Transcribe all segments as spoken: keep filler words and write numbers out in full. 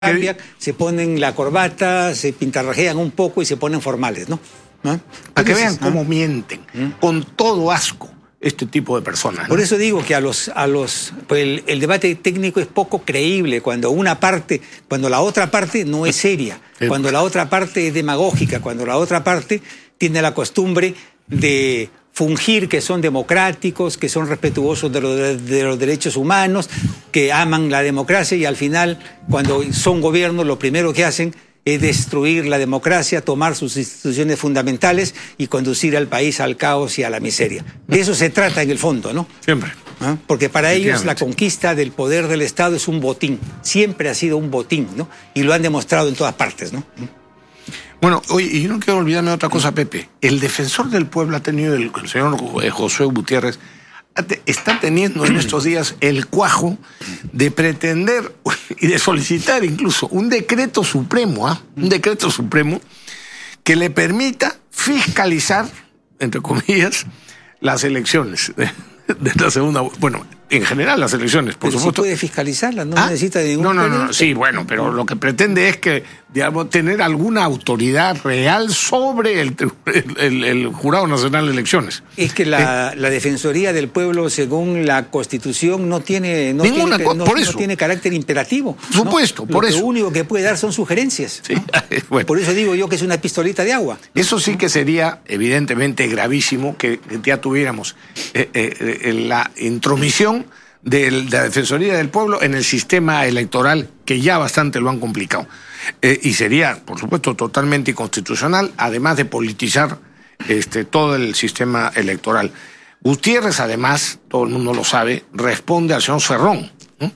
cambian, se ponen la corbata, se pintarrajean un poco y se ponen formales, ¿no? ¿No? Para que vean ¿no? cómo mienten, ¿Mm? con todo asco, este tipo de personas, ¿no? Por eso digo que a los, a los pues el, el debate técnico es poco creíble cuando una parte, cuando la otra parte no es seria, cuando la otra parte es demagógica, cuando la otra parte tiene la costumbre de fungir que son democráticos, que son respetuosos de los, de los derechos humanos, que aman la democracia y al final, cuando son gobiernos, lo primero que hacen es destruir la democracia, tomar sus instituciones fundamentales y conducir al país al caos y a la miseria. De eso se trata en el fondo, ¿no? Siempre. ¿Ah? Porque para ellos la conquista del poder del Estado es un botín. Siempre ha sido un botín, ¿no? Y lo han demostrado en todas partes, ¿no? Bueno, oye, y no quiero olvidarme de otra cosa, Pepe. El defensor del pueblo ha tenido, el, el señor Josué Gutiérrez, está teniendo en estos días el cuajo de pretender y de solicitar incluso un decreto supremo, ¿ah? un decreto supremo que le permita fiscalizar, entre comillas, las elecciones de, de la segunda, bueno, en general las elecciones, por pero supuesto. Sí puede fiscalizarlas, no ¿Ah? necesita de ningún No, no, no, periodo. sí, bueno, pero lo que pretende es que, digamos, tener alguna autoridad real sobre el, el, el Jurado Nacional de Elecciones. Es que la, eh, la Defensoría del Pueblo, según la Constitución, no tiene, no ninguna tiene, no, por eso. no tiene carácter imperativo. Por supuesto, ¿no? por lo eso. Lo único que puede dar son sugerencias. Sí, ¿no? bueno. Por eso digo yo que es una pistolita de agua. Eso sí que sería evidentemente gravísimo que, que ya tuviéramos eh, eh, la intromisión de la Defensoría del Pueblo en el sistema electoral, que ya bastante lo han complicado. Eh, y sería, por supuesto, totalmente inconstitucional, además de politizar este, todo el sistema electoral. Gutiérrez, además, todo el mundo lo sabe, responde al señor Cerrón, ¿no?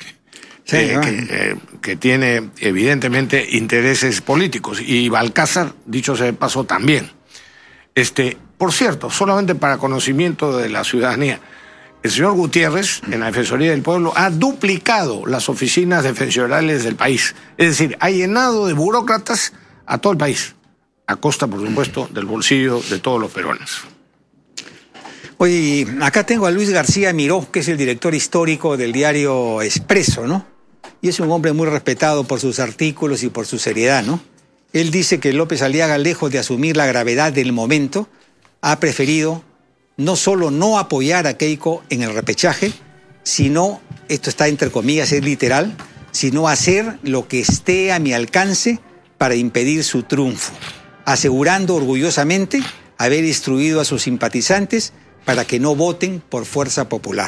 Sí, eh, no. que, eh, que tiene evidentemente intereses políticos. Y Balcázar, dicho sea de paso, también. Este, por cierto, solamente para conocimiento de la ciudadanía, el señor Gutiérrez, en la Defensoría del Pueblo, ha duplicado las oficinas defensoriales del país. Es decir, ha llenado de burócratas a todo el país, a costa, por supuesto, del bolsillo de todos los peruanos. Oye, acá tengo a Luis García Miró, que es el director histórico del diario Expreso, ¿no? Y es un hombre muy respetado por sus artículos y por su seriedad, ¿no? Él dice que López Aliaga, lejos de asumir la gravedad del momento, ha preferido no solo no apoyar a Keiko en el repechaje, sino, esto está entre comillas, es literal, sino hacer lo que esté a mi alcance para impedir su triunfo, asegurando orgullosamente haber instruido a sus simpatizantes para que no voten por fuerza popular.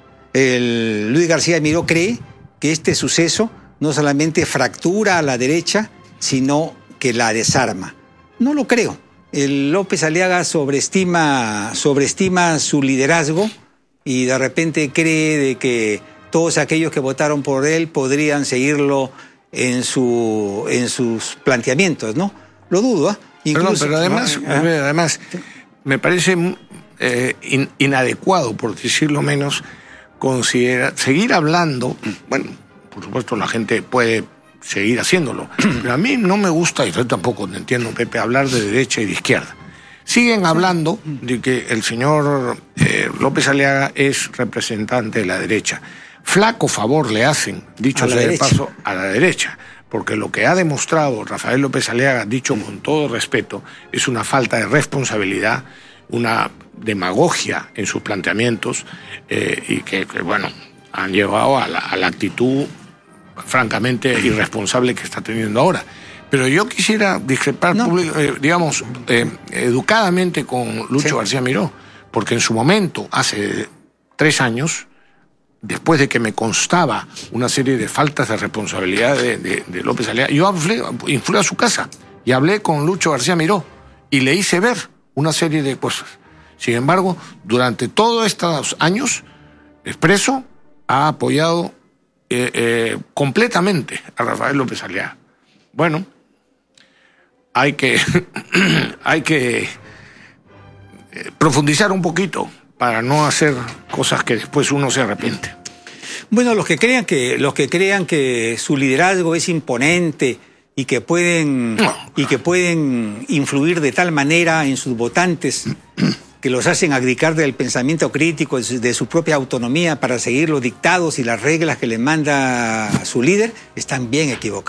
El Luis García Miró cree que este suceso no solamente fractura a la derecha, sino que la desarma. No lo creo. El López Aliaga sobreestima, sobreestima su liderazgo y de repente cree de que todos aquellos que votaron por él podrían seguirlo en, su, en sus planteamientos, ¿no? Lo dudo, ¿eh? Incluso, Perdón, pero además, ¿no? además me parece eh, in, inadecuado, por decirlo menos, considera, seguir hablando, bueno, por supuesto la gente puede seguir haciéndolo, pero a mí no me gusta, y yo tampoco entiendo, Pepe, hablar de derecha y de izquierda. Siguen hablando de que el señor eh, López Aliaga es representante de la derecha. Flaco favor le hacen, dicho sea de paso, a la derecha, porque lo que ha demostrado Rafael López Aliaga, dicho con todo respeto, es una falta de responsabilidad, una demagogia en sus planteamientos, eh, y que, que, bueno, han llevado a la, a la actitud francamente irresponsable que está teniendo ahora. Pero yo quisiera discrepar, no. eh, digamos, eh, educadamente con Lucho sí. García Miró, porque en su momento, hace tres años, después de que me constaba una serie de faltas de responsabilidad de, de, de López Aliaga, yo hablé, fui a su casa y hablé con Lucho García Miró y le hice ver una serie de cosas. Sin embargo, durante todos estos años, Expreso ha apoyado Eh, eh, completamente a Rafael López Aliaga. Bueno, hay que hay que eh, profundizar un poquito para no hacer cosas que después uno se arrepiente. Bueno, los que crean que los que crean que su liderazgo es imponente y que pueden no, y que pueden influir de tal manera en sus votantes que los hacen abdicar del pensamiento crítico, de su, de su propia autonomía para seguir los dictados y las reglas que le manda su líder, están bien equivocados.